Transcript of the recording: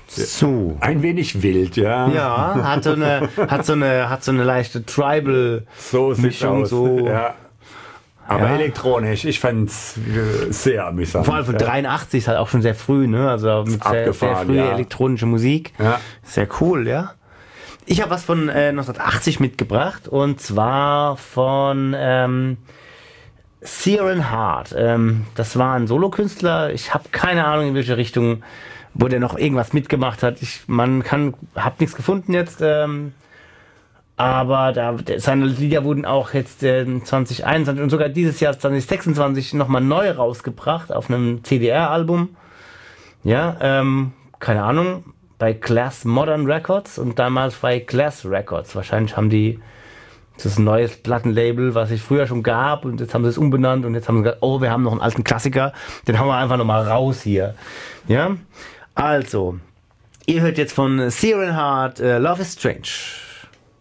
So. Ein wenig wild, ja. Ja, hat so eine leichte Tribal-Mischung. So. Ja. Aber elektronisch, ich fand es sehr amüsant. Vor allem von 83 ist halt auch schon sehr früh, ne? Also mit sehr frühe elektronische Musik. Ja. Sehr cool, ja. Ich habe was von 1980 mitgebracht und zwar von Ciaran Hart. Das war ein Solokünstler. Ich habe keine Ahnung, in welche Richtung, wo der noch irgendwas mitgemacht hat. Hab nichts gefunden jetzt. Aber seine Lieder wurden auch jetzt 2021 und sogar dieses Jahr 2026 nochmal neu rausgebracht auf einem CDR-Album. Ja, keine Ahnung, bei Glass Modern Records und damals bei Glass Records. Wahrscheinlich haben die das ein neues Plattenlabel, was es früher schon gab und jetzt haben sie es umbenannt und jetzt haben sie gesagt, oh, wir haben noch einen alten Klassiker, den hauen wir einfach nochmal raus hier. Ja, also, ihr hört jetzt von Ciaran Hart, Love is Strange.